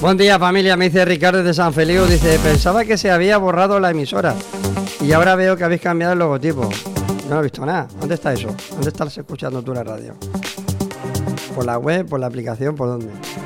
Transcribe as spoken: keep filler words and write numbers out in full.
Buen día, familia, me dice Ricardo de San Feliu. Dice, pensaba que se había borrado la emisora y ahora veo que habéis cambiado el logotipo. Yo no he visto nada. ¿Dónde está eso? ¿Dónde estás escuchando tú la radio? ¿Por la web? ¿Por la aplicación? ¿Por dónde?